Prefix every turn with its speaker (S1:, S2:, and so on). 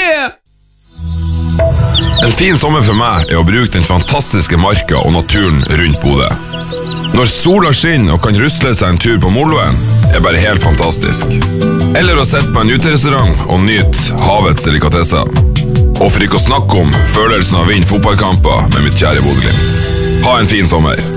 S1: Yeah!
S2: En fin sommer for meg å bruke den fantastiske marka og naturen rundt Bodø. Når sola skinner og kan rusle seg en tur på Moloen, bare helt fantastisk. Eller å sette på en uterestaurant og nyte havets delikatesser. Og for ikke å snakke om følelsen av å vinne fotballkamper med mitt kjære Bodø Glimt. Ha en fin sommer.